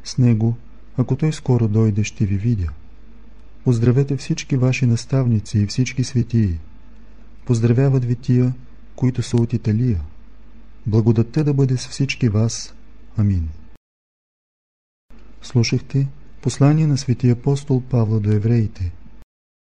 с него, ако той скоро дойде, ще ви видя. Поздравете всички ваши наставници и всички светии. Поздравяват ви тия, които са от Италия. Благодатта да бъде с всички вас. Амин. Слушахте послание на светия апостол Павла до евреите,